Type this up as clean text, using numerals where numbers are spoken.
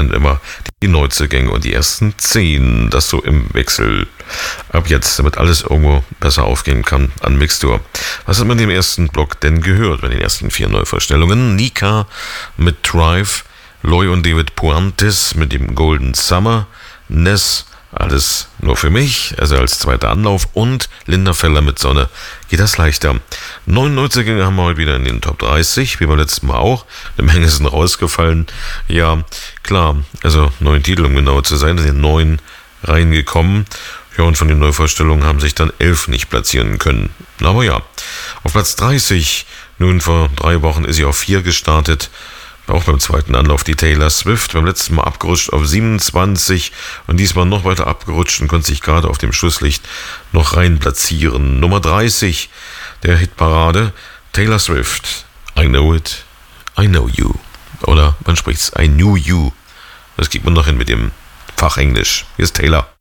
dann immer die Neuzugänge und die ersten 10, das so im Wechsel. Ab jetzt, damit alles irgendwo besser aufgehen kann an Mixtur. Was hat man im ersten Block denn gehört bei den ersten 4 Neuvorstellungen? Nika mit Drive, Loy und David Puantes mit dem Golden Summer, Ness, Alles nur für mich, also als zweiter Anlauf, und Linda Feller mit Sonne. Geht das leichter? 9 Neuzugänge haben wir heute wieder in den Top 30, wie beim letzten Mal auch. Eine Menge sind rausgefallen. Ja, klar, also 9 Titel, um genau zu sein, sind 9 reingekommen. Ja, und von den Neuvorstellungen haben sich dann 11 nicht platzieren können. Aber ja, auf Platz 30, nun vor 3 Wochen ist sie auf 4 gestartet. Auch beim zweiten Anlauf die Taylor Swift, beim letzten Mal abgerutscht auf 27 und diesmal noch weiter abgerutscht und konnte sich gerade auf dem Schlusslicht noch rein platzieren. Nummer 30 der Hitparade, Taylor Swift, I Know It, I Know You. Oder man spricht's I Knew You. Das kriegt man noch hin mit dem Fachenglisch. Hier ist Taylor.